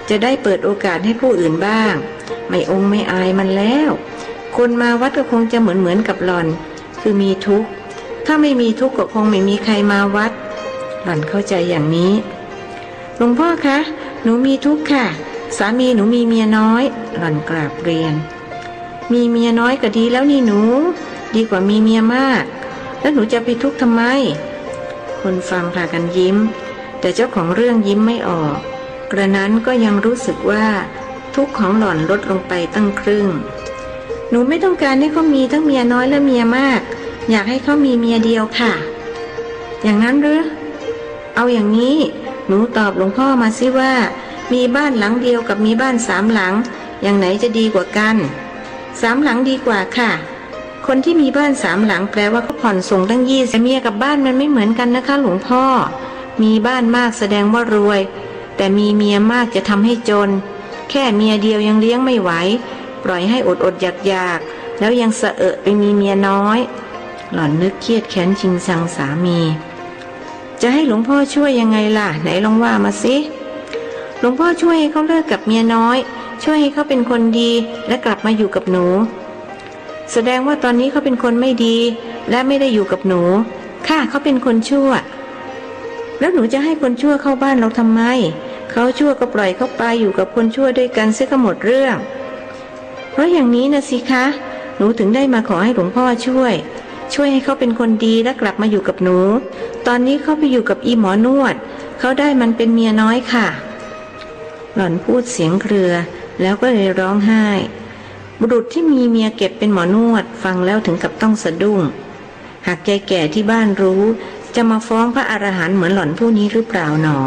จะได้เปิดโอกาสให้ผู้อื่นบ้างไม่องค์ไม่อายมันแล้วคนมาวัดก็คงจะเหมือนกับหล่อนคือมีทุกข์ถ้าไม่มีทุกข์ก็คงไม่มีใครมาวัดหล่อนเข้าใจอย่างนี้หลวงพ่อคะหนูมีทุกข์ค่ะสามีหนูมีเมียน้อยหล่อนกราบเรียนมีเมียน้อยก็ดีแล้วนี่หนูดีกว่ามีเมียมากแล้วหนูจะไปทุกข์ทำไมคนฟังพากันยิ้มแต่เจ้าของเรื่องยิ้มไม่ออกกระนั้นก็ยังรู้สึกว่าทุกข์ของหล่อนลดลงไปตั้งครึ่งหนูไม่ต้องการให้เขามีทั้งเมียน้อยและเมียมากอยากให้เขามีเมียเดียวค่ะอย่างนั้นหรือเอาอย่างนี้หนูตอบหลวงพ่อมาสิว่ามีบ้านหลังเดียวกับมีบ้าน3 หลังอย่างไหนจะดีกว่ากัน3 หลังดีกว่าค่ะคนที่มีบ้าน3 หลังแปลว่าเขาผ่อนส่งตั้ง20แต่เมียกับบ้านมันไม่เหมือนกันนะคะหลวงพ่อมีบ้านมากแสดงว่ารวยแต่มีเมียมากจะทำให้จนแค่เมียเดียวยังเลี้ยงไม่ไหวปล่อยให้อดอยากแล้วยังสะเอะไปมีเมียน้อยหล่อนนึกเครียดแค้นชิงชังสามีจะให้หลวงพ่อช่วยยังไงล่ะไหนลองว่ามาสิหลวงพ่อช่วยให้เขาเลิกกับเมียน้อยช่วยให้เขาเป็นคนดีและกลับมาอยู่กับหนูแสดงว่าตอนนี้เขาเป็นคนไม่ดีและไม่ได้อยู่กับหนูค่ะเขาเป็นคนชั่วแล้วหนูจะให้คนชั่วเข้าบ้านเราทำไมเขาชั่วก็ปล่อยเขาไปอยู่กับคนชั่วด้วยกันเสียก็หมดเรื่องเพราะอย่างนี้นะสิคะหนูถึงได้มาขอให้หลวงพ่อช่วยให้เขาเป็นคนดีและกลับมาอยู่กับหนูตอนนี้เขาไปอยู่กับอีหมอนวดเขาได้มันเป็นเมียน้อยค่ะหล่อนพูดเสียงเครือแล้วก็เลยร้องไห้บุรุษที่มีเมียเก็บเป็นหมอนวดฟังแล้วถึงกับต้องสะดุ้งหากแก่ๆที่บ้านรู้จะมาฟ้องพระอรหันต์เหมือนหล่อนผู้นี้หรือเปล่าหนอ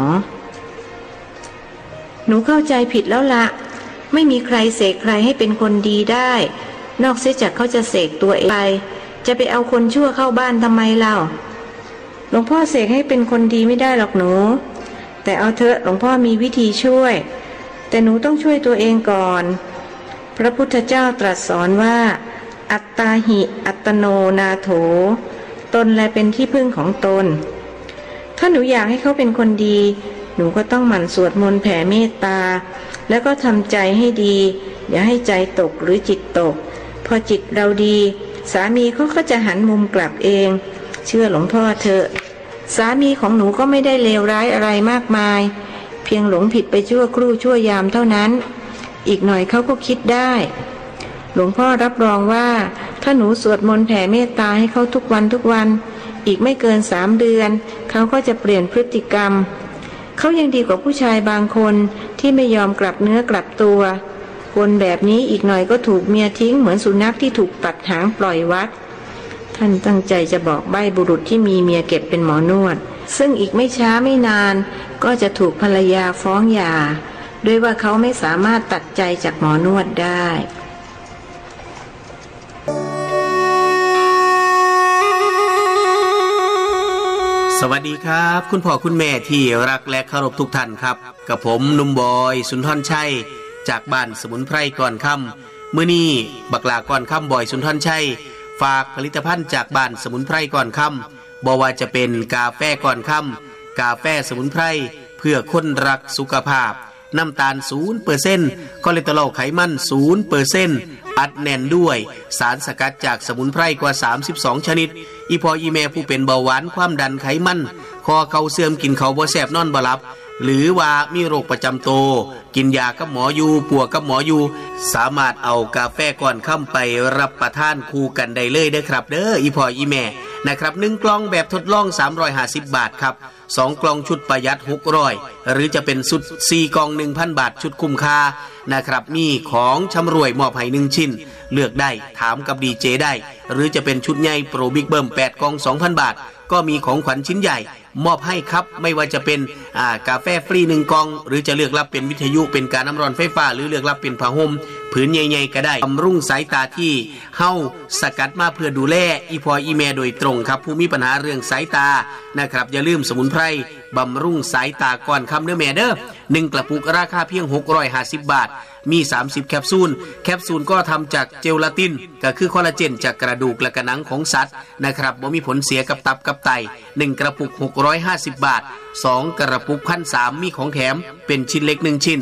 หนูเข้าใจผิดแล้วละไม่มีใครเสกใครให้เป็นคนดีได้นอกเสียจากเขาจะเสกตัวเองไปจะไปเอาคนชั่วเข้าบ้านทำไมเล่าหลวงพ่อเสกให้เป็นคนดีไม่ได้หรอกหนูแต่เอาเถอะหลวงพ่อมีวิธีช่วยแต่หนูต้องช่วยตัวเองก่อนพระพุทธเจ้าตรัสสอนว่าอัตตาหิอัตโนนาโถตนแลเป็นที่พึ่งของตนถ้าหนูอยากให้เขาเป็นคนดีหนูก็ต้องหมั่นสวดมนต์แผ่เมตตาแล้วก็ทำใจให้ดีอย่าให้ใจตกหรือจิตตกพอจิตเราดีสามีเขาก็จะหันมุมกลับเองเชื่อหลวงพ่อเถอะสามีของหนูก็ไม่ได้เลวร้ายอะไรมากมายเพียงหลงผิดไปชั่วครู่ชั่วยามเท่านั้นอีกหน่อยเขาก็คิดได้หลวงพ่อรับรองว่าถ้าหนูสวดมนต์แผ่เมตตาให้เขาทุกวันอีกไม่เกิน3 เดือนเขาก็จะเปลี่ยนพฤติกรรมเขายังดีกว่าผู้ชายบางคนที่ไม่ยอมกลับเนื้อกลับตัวคนแบบนี้อีกหน่อยก็ถูกเมียทิ้งเหมือนสุนัขที่ถูกตัดหางปล่อยวัดท่านตั้งใจจะบอกใบ้บุรุษที่มีเมียเก็บเป็นหมอนวดซึ่งอีกไม่ช้าไม่นานก็จะถูกภรรยาฟ้องหย่าด้วยว่าเขาไม่สามารถตัดใจจากหมอนวดได้สวัสดีครับคุณพ่อคุณแม่ที่รักและเคารพทุกท่านครับกับผมหนุ่มบอยสุนทรชัยจากบ้านสมุนไพรก่อนค่ำมื้อนี้บักลาก่อนค่ำบอยสุนทรชัยฝากผลิตภัณฑ์จากบ้านสมุนไพรก่อนค่ำบ่ว่าจะเป็นกาแฟก่อนค่ำกาแฟสมุนไพรเพื่อคนรักสุขภาพน้ำตาล 0% คอเลสเตอรอลไขมัน 0% อัดแน่นด้วยสารสกัดจากสมุนไพรกว่า32ชนิดอีพออีแม่ผู้เป็นเบาหวานความดันไขมันคอเข่าเสื่อมกินข้าวบ่แซ่บนอนบ่หลับหรือว่ามีโรคประจำตัวกินยากับหมออยู่ปัวกับหมออยู่สามารถเอากาแฟก่อนค่ำไปรับประทานคู่กันได้เลยเด้อครับเด้ออีพออีแม่นะครับ1 กล่องแบบทดลอง350 บาทครับ2 กล่องชุดประหยัด600หรือจะเป็นชุด4 กล่อง 1,000 บาทชุดคุ้มค่านะครับมีของชำรวยมอบให้1 ชิ้นเลือกได้ถามกับดีเจได้หรือจะเป็นชุดใหญ่โปรบิ๊กเบิ้ม8 กล่อง 2,000 บาทก็มีของขวัญชิ้นใหญ่มอบให้ครับไม่ว่าจะเป็นกาแฟฟรี1 กล่องหรือจะเลือกรับเป็นวิทยุเป็นการน้ำร้อนไฟฟ้าหรือเลือกรับเป็นผ้าห่มผืนใหญ่ๆก็ได้บำรุงสายตาที่เฮาสกัดมาเพื่อดูแลอีพออีแม่โดยตรงครับผู้มีปัญหาเรื่องสายตานะครับอย่าลืมสมุนไพรบำรุงสายตาก่อนคำเด้อแม่เด้อ1 กระปุกราคาเพียง650 บาทมี30แคปซูลก็ทำจากเจลาตินก็คือคอลลาเจนจากกระดูกและกระหนังของสัตว์นะครับบ่มีผลเสียกับตับกับไต1 กระปุก650 บาท2 กระปุก 1,300 มีของแถมเป็นชิ้นเล็ก1 ชิ้น